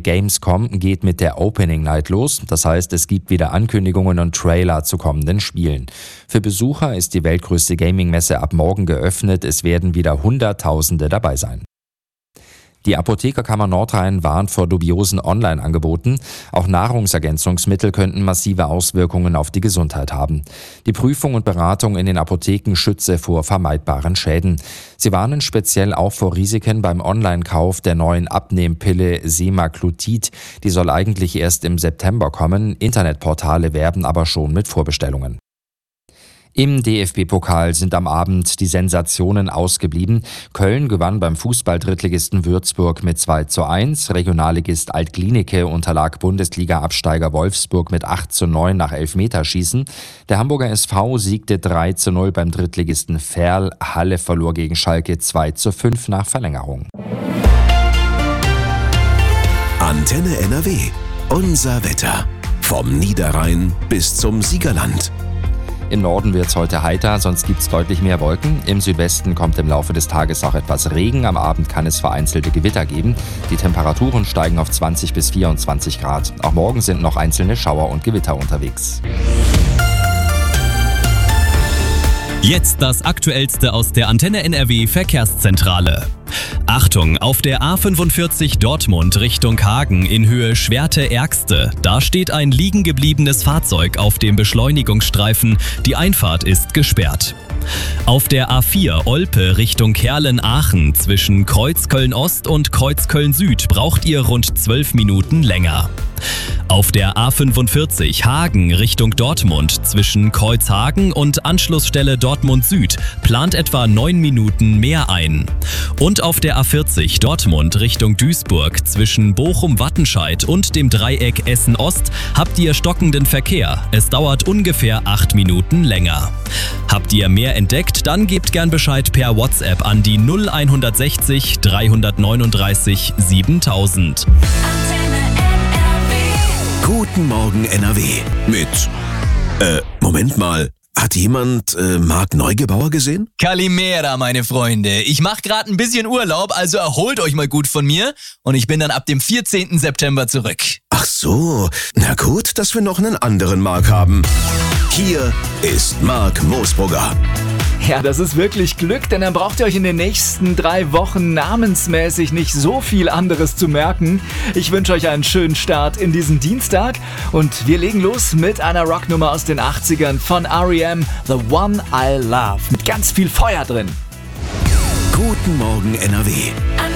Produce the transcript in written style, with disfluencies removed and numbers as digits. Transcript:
Gamescom geht mit der Opening Night los. Das heißt, es gibt wieder Ankündigungen und Trailer zu kommenden Spielen. Für Besucher ist die weltgrößte Gaming-Messe ab morgen geöffnet. Es werden wieder Hunderttausende dabei sein. Die Apothekerkammer Nordrhein warnt vor dubiosen Online-Angeboten. Auch Nahrungsergänzungsmittel könnten massive Auswirkungen auf die Gesundheit haben. Die Prüfung und Beratung in den Apotheken schütze vor vermeidbaren Schäden. Sie warnen speziell auch vor Risiken beim Online-Kauf der neuen Abnehmpille Semaglutid. Die soll eigentlich erst im September kommen. Internetportale werben aber schon mit Vorbestellungen. Im DFB-Pokal sind am Abend die Sensationen ausgeblieben. Köln gewann beim Fußball-Drittligisten Würzburg mit 2:1. Regionalligist Alt-Glienicke unterlag Bundesliga-Absteiger Wolfsburg mit 8:9 nach Elfmeterschießen. Der Hamburger SV siegte 3:0 beim Drittligisten Verl. Halle verlor gegen Schalke 2:5 nach Verlängerung. Antenne NRW. Unser Wetter. Vom Niederrhein bis zum Siegerland. Im Norden wird es heute heiter, sonst gibt es deutlich mehr Wolken. Im Südwesten kommt im Laufe des Tages auch etwas Regen. Am Abend kann es vereinzelte Gewitter geben. Die Temperaturen steigen auf 20 bis 24 Grad. Auch morgen sind noch einzelne Schauer und Gewitter unterwegs. Jetzt das Aktuellste aus der Antenne NRW Verkehrszentrale. Achtung, auf der A45 Dortmund Richtung Hagen in Höhe Schwerte-Ergste. Da steht ein liegen gebliebenes Fahrzeug auf dem Beschleunigungsstreifen. Die Einfahrt ist gesperrt. Auf der A4 Olpe Richtung Kerlen-Aachen zwischen Kreuzköln-Ost und Kreuzköln-Süd braucht ihr rund 12 Minuten länger. Auf der A45 Hagen Richtung Dortmund zwischen Kreuzhagen und Anschlussstelle Dortmund Süd plant etwa 9 Minuten mehr ein. Und auf der A40 Dortmund Richtung Duisburg zwischen Bochum-Wattenscheid und dem Dreieck Essen-Ost habt ihr stockenden Verkehr. Es dauert ungefähr 8 Minuten länger. Habt ihr mehr entdeckt, dann gebt gern Bescheid per WhatsApp an die 0160 339 7000. Guten Morgen NRW mit, Moment mal, hat jemand Marc Neugebauer gesehen? Kalimera, meine Freunde. Ich mach gerade ein bisschen Urlaub, also erholt euch mal gut von mir und ich bin dann ab dem 14. September zurück. Ach so, na gut, dass wir noch einen anderen Marc haben. Hier ist Marc Moosbrugger. Ja, das ist wirklich Glück, denn dann braucht ihr euch in den nächsten 3 Wochen namensmäßig nicht so viel anderes zu merken. Ich wünsche euch einen schönen Start in diesen Dienstag und wir legen los mit einer Rocknummer aus den 80ern von R.E.M., The One I Love, mit ganz viel Feuer drin. Guten Morgen NRW